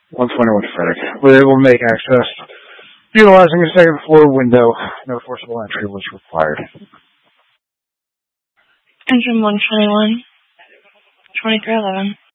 121 Frederick. We will make access. Utilizing a second floor window. No forcible entry was required. Engine 121, 2311.